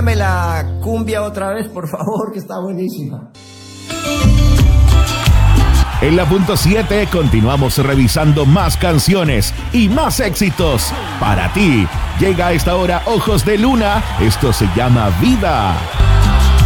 póngame la cumbia otra vez, por favor, que está buenísima. En la punto 7 continuamos revisando más canciones y más éxitos. Para ti, llega a esta hora Ojos de Luna. Esto se llama Vida.